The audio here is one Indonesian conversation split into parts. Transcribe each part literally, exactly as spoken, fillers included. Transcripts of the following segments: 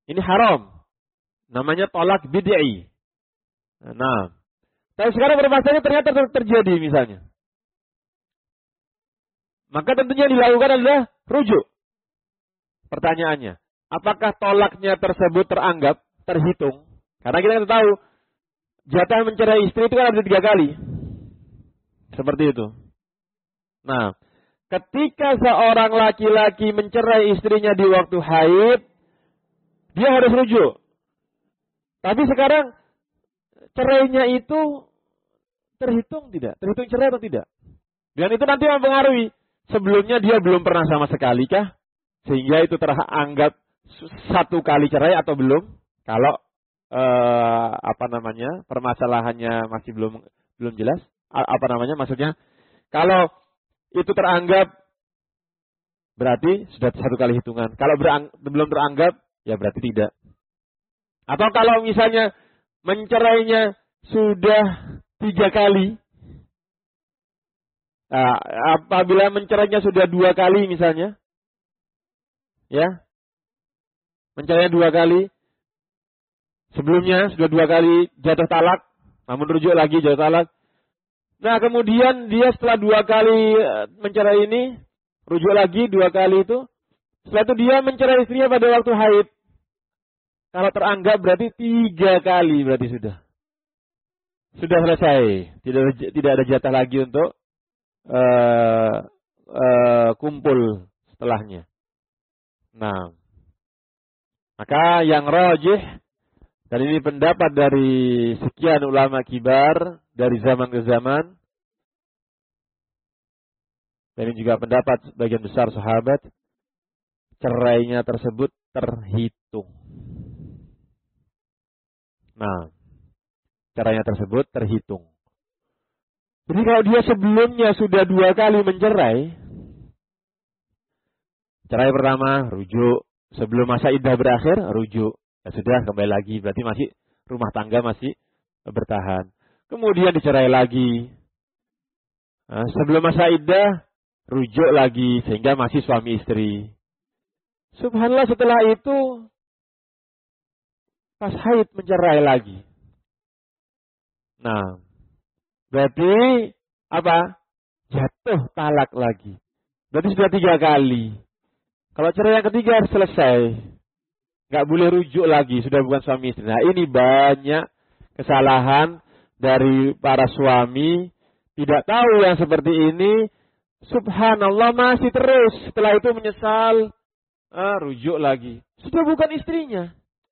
Ini haram. Namanya tolak bid'i. Nah, tapi sekarang permasalahannya ternyata ter- terjadi misalnya. Maka tentunya dilakukan adalah rujuk. Pertanyaannya, apakah tolaknya tersebut teranggap, terhitung? Karena kita tahu, jatah mencerai istri itu kan ada tiga kali. Seperti itu. Nah, ketika seorang laki-laki mencerai istrinya di waktu haid, dia harus rujuk. Tapi sekarang, cerainya itu terhitung tidak? Terhitung cerai atau tidak? Dan itu nanti mempengaruhi. Sebelumnya dia belum pernah sama sekali kah? Sehingga itu teranggap satu kali cerai atau belum? Kalau eh, apa namanya permasalahannya masih belum belum jelas. Apa namanya maksudnya? Kalau itu teranggap berarti sudah satu kali hitungan. Kalau berang, belum teranggap ya berarti tidak. Atau kalau misalnya mencerainya sudah tiga kali. Nah, apabila mencerainya sudah dua kali misalnya, ya, mencerainya dua kali, sebelumnya sudah dua kali jatuh talak, namun rujuk lagi jatuh talak. Nah kemudian dia setelah dua kali mencerai ini, rujuk lagi dua kali itu, setelah itu dia mencerai istrinya pada waktu haid. Kalau teranggap berarti tiga kali berarti sudah, sudah selesai, tidak tidak ada jatah lagi untuk Uh, uh, kumpul setelahnya. Nah, maka yang rajih dan ini pendapat dari sekian ulama kibar dari zaman ke zaman, dan ini juga pendapat sebagian besar sahabat, cerainya tersebut terhitung. Nah, cerainya tersebut terhitung. Jadi kalau dia sebelumnya sudah dua kali mencerai, cerai pertama, rujuk. Sebelum masa iddah berakhir, rujuk. Ya sudah, kembali lagi. Berarti masih rumah tangga masih bertahan. Kemudian dicerai lagi. Nah, sebelum masa iddah, rujuk lagi. Sehingga masih suami istri. Subhanallah setelah itu, pas haid mencerai lagi. Nah, berarti apa? Jatuh talak lagi. Berarti sudah tiga kali. Kalau cerai yang ketiga harus selesai. Nggak boleh rujuk lagi. Sudah bukan suami istri. Nah ini banyak kesalahan dari para suami. Tidak tahu yang seperti ini. Subhanallah masih terus. Setelah itu menyesal. Ah, rujuk lagi. Sudah bukan istrinya.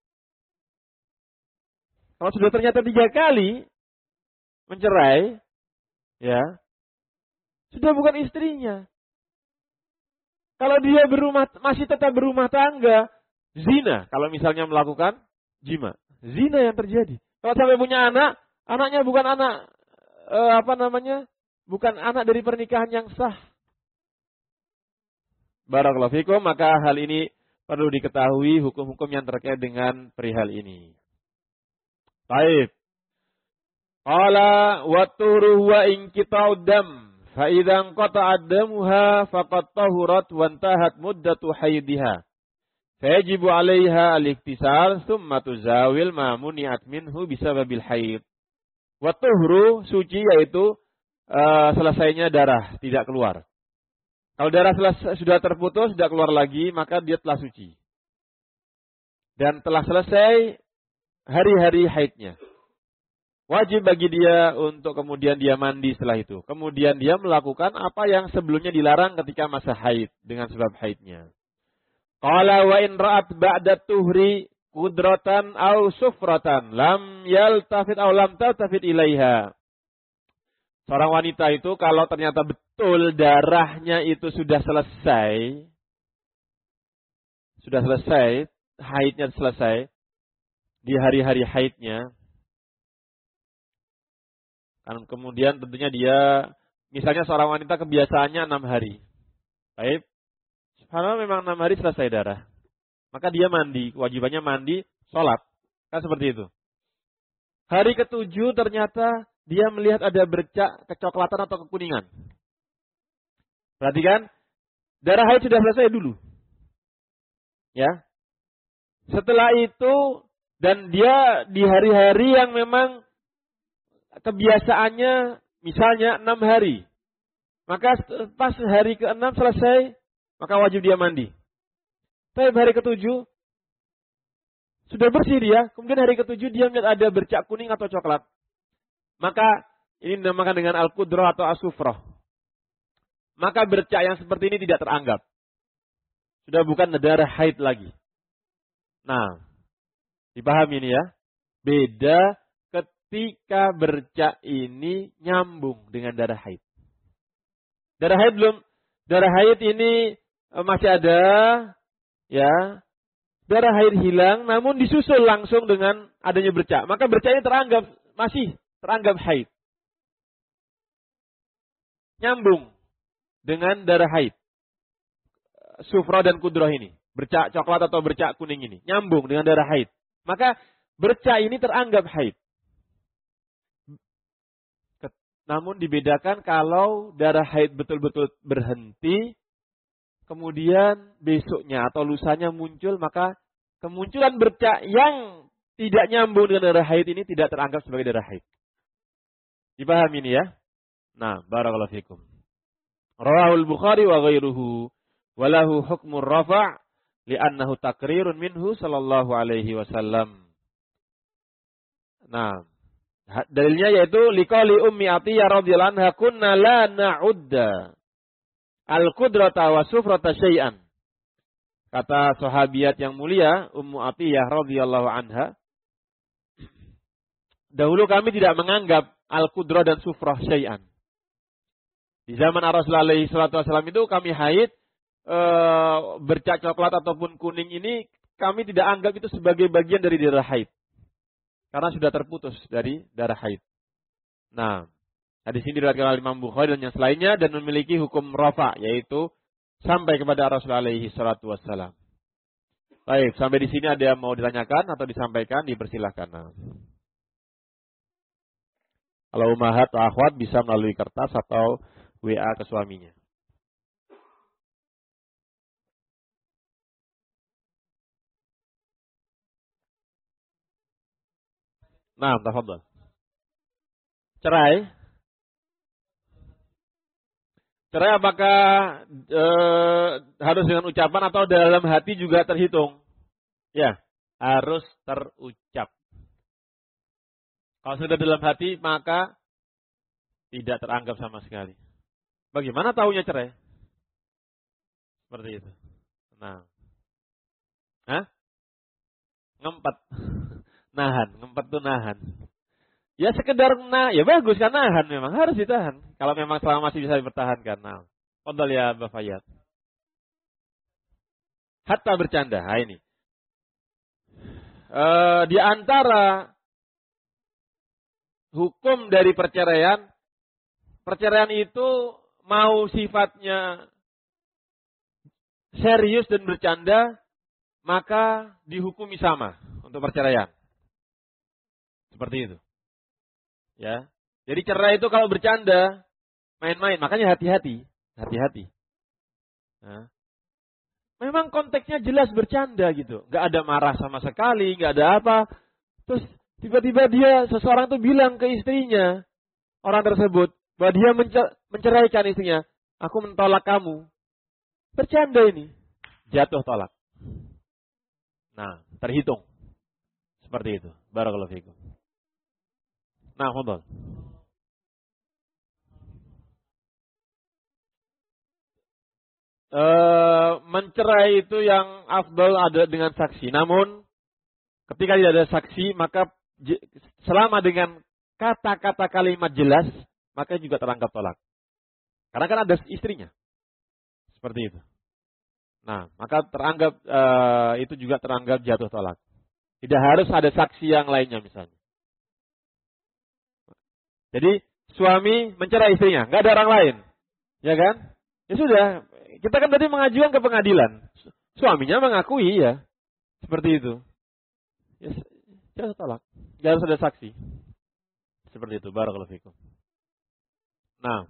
Kalau sudah ternyata tiga kali mencerai, ya, sudah bukan istrinya. Kalau dia berumah masih tetap berumah tangga, zina. Kalau misalnya melakukan jima, zina yang terjadi. Kalau sampai punya anak, anaknya bukan anak eh, apa namanya, bukan anak dari pernikahan yang sah. Barakallahu fikum. Maka hal ini perlu diketahui hukum-hukum yang terkait dengan perihal ini. Baik. Qala wa tuhru wa inqita'ud dam fa idza qata'a damuha faqad tahurat wa intahat muddatu haidiha fa yajibu 'alaiha al-iktisal thumma tuzawil ma muni'at minhu bisababil haid. Wa tuhru suci yaitu uh, selesainya darah tidak keluar. Kalau darah selesai, sudah terputus tidak keluar lagi maka dia telah suci. Dan telah selesai hari-hari haidnya. Wajib bagi dia untuk kemudian dia mandi setelah itu. Kemudian dia melakukan apa yang sebelumnya dilarang ketika masa haid dengan sebab haidnya. Qala wa in ra'at ba'da tuhri qudratan aw sufratan lam yaltafit aw lam taltafit ilaiha. Seorang wanita itu kalau ternyata betul darahnya itu sudah selesai, sudah selesai, haidnya selesai di hari-hari haidnya. Dan kemudian tentunya dia, misalnya seorang wanita kebiasaannya enam hari. Baik. Subhanallah memang enam hari selesai darah. Maka dia mandi, kewajibannya mandi, sholat. Kan seperti itu. Hari ketujuh ternyata dia melihat ada bercak kecoklatan atau kekuningan. Perhatikan, darah haid sudah selesai dulu. Ya. Setelah itu, dan dia di hari-hari yang memang kebiasaannya misalnya enam hari. Maka pas hari keenam selesai, maka wajib dia mandi. Tapi hari ketujuh, sudah bersih dia, kemudian hari ketujuh dia melihat ada bercak kuning atau coklat. Maka ini dinamakan dengan al-qudrah atau as-sufrah. Maka bercak yang seperti ini tidak teranggap. Sudah bukan darah haid lagi. Nah, dipahami ini ya. Beda ketika bercak ini nyambung dengan darah haid. Darah haid belum, darah haid ini masih ada, ya. Darah haid hilang, namun disusul langsung dengan adanya bercak. Maka bercak ini teranggap, masih teranggap haid. Nyambung dengan darah haid. Sufra dan kudrah ini. Bercak coklat atau bercak kuning ini. Nyambung dengan darah haid. Maka bercak ini teranggap haid. Namun dibedakan kalau darah haid betul-betul berhenti. Kemudian besoknya atau lusanya muncul. Maka kemunculan bercak yang tidak nyambung dengan darah haid ini tidak teranggap sebagai darah haid. Dipahami ini ya? Nah, barakallahu fikum. Rawahul Bukhari wa ghairuhu walahu hukmur rafa' li'annahu taqrirun minhu sallallahu alaihi wasallam. Nah, dalilnya yaitu liqauli ummi Atiyah radhiyallahu anha kunna la na'udda al-qudrata wa sufrata syai'an. Kata sahabiat yang mulia Ummu Atiyah radhiyallahu anha, dahulu kami tidak menganggap al-qudrah dan sufrah syai'an. Di zaman Rasulullah alaihi salatu wasallam itu kami haid, e, bercak coklat ataupun kuning ini kami tidak anggap itu sebagai bagian dari darah haid. Karena sudah terputus dari darah haid. Nah, hadis ini diriwayatkan oleh Imam Bukhari dan yang selainnya dan memiliki hukum rafa, yaitu sampai kepada Rasulullah alaihi salatu wasallam. Baik, sampai di sini ada yang mau ditanyakan atau disampaikan, dipersilahkan. Nah. Kalau umahat atau akhwat bisa melalui kertas atau W A ke suaminya. Nah, tafadhol. Cerai. Cerai apakah e, harus dengan ucapan atau dalam hati juga terhitung? Ya, harus terucap. Kalau sudah dalam hati maka tidak teranggap sama sekali. Bagaimana tahunya cerai? Seperti itu. Nah. Hah? Ngempet. Nahan. Ngempet tuh nahan. Ya sekedar nah, ya bagus kan nahan memang. Harus ditahan. Kalau memang selama masih bisa dipertahankan. Nah. Qadal ya Mbak Fayyad. Hatta bercanda. Nah, ini. E, di antara hukum dari perceraian. Perceraian itu mau sifatnya serius dan bercanda, maka dihukumi sama untuk perceraian. Seperti itu. Ya. Jadi cerai itu kalau bercanda, main-main, makanya hati-hati, hati-hati. Nah. Memang konteksnya jelas bercanda gitu, nggak ada marah sama sekali, nggak ada apa. Terus tiba-tiba dia seseorang tuh bilang ke istrinya, orang tersebut, bahwa dia menceraikan istrinya. Aku mentolak kamu. Bercanda ini. Jatuh tolak. Nah, terhitung. Seperti itu. Barakallahu fikum. Nah, khudul. E, mencerai itu yang afdal ada dengan saksi. Namun, ketika tidak ada saksi, maka selama dengan kata-kata kalimat jelas, maka juga teranggap tolak. Karena kan ada istrinya. Seperti itu. Nah, maka teranggap e, itu juga teranggap jatuh tolak. Tidak harus ada saksi yang lainnya misalnya. Jadi suami mencerai istrinya, nggak ada orang lain, ya kan? Ya sudah, kita kan tadi mengajukan ke pengadilan. Suaminya mengakui ya, seperti itu. Ya, jatuh tolak. Nggak harus ada saksi. Seperti itu. Barakallahu fikum. Nah.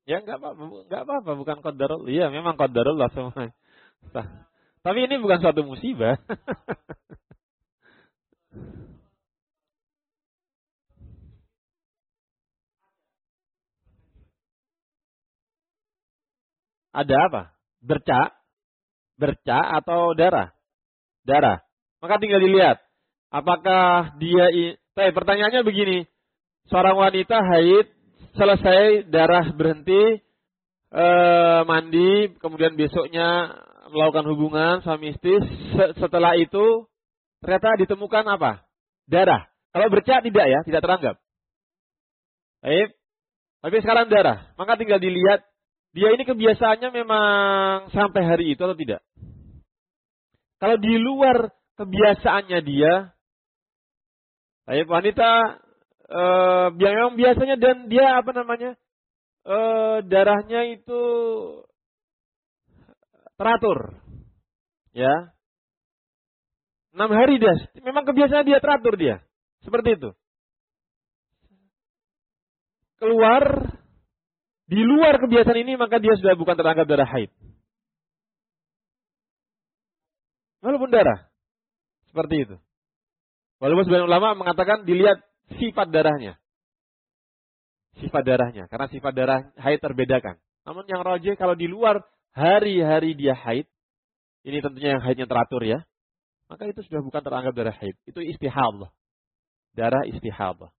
Ya nggak apa-apa, nggak apa-apa, bukan qadarullah. Iya, memang qadarullah semua. Tapi ini bukan suatu musibah. Ada apa? Bercak, bercak atau darah? Darah. Maka tinggal dilihat. Apakah dia... Tapi pertanyaannya begini. Seorang wanita haid, selesai darah berhenti, eh, mandi, kemudian besoknya melakukan hubungan suami istri. Setelah itu, ternyata ditemukan apa? Darah. Kalau bercak tidak ya, tidak teranggap. Baik. Tapi sekarang darah. Maka tinggal dilihat, dia ini kebiasaannya memang sampai hari itu atau tidak. Kalau di luar kebiasaannya dia, baik wanita eh, memang biasanya dan dia apa namanya eh, darahnya itu teratur, ya enam hari dia, memang kebiasaan dia teratur dia, seperti itu. Keluar di luar kebiasaan ini maka dia sudah bukan teranggap darah haid. Walaupun darah. Seperti itu. Walaupun sebagian ulama mengatakan dilihat sifat darahnya. Sifat darahnya. Karena sifat darah haid terbedakan. Namun yang rajih kalau di luar hari-hari dia haid. Ini tentunya yang haidnya teratur ya. Maka itu sudah bukan teranggap darah haid. Itu istihadah. Darah istihadah.